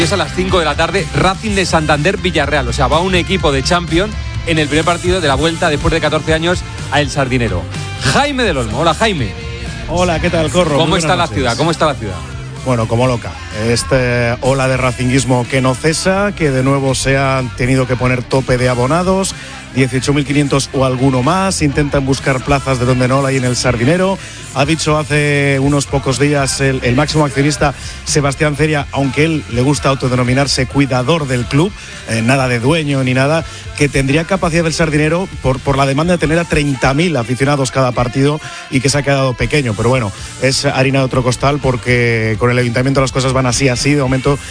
Es a las 5 de la tarde, Racing de Santander Villarreal. O sea, va un equipo de Champions en el primer partido de la vuelta después de 14 años a El Sardinero. Jaime del Olmo. Hola, Jaime. Hola, ¿qué tal, Corro? ¿Cómo está la ciudad? ¿Cómo está la ciudad? Bueno, como loca. Esta ola de racinguismo que no cesa, que de nuevo se han tenido que poner tope de abonados, 18.500 o alguno más, intentan buscar plazas de donde no la hay en El Sardinero. Ha dicho hace unos pocos días el máximo accionista Sebastián Ceria, aunque él le gusta autodenominarse cuidador del club, nada de dueño ni nada, que tendría capacidad del Sardinero por la demanda de tener a 30.000 aficionados cada partido y que se ha quedado pequeño. Pero bueno, es harina de otro costal porque con el ayuntamiento las cosas van así. De momento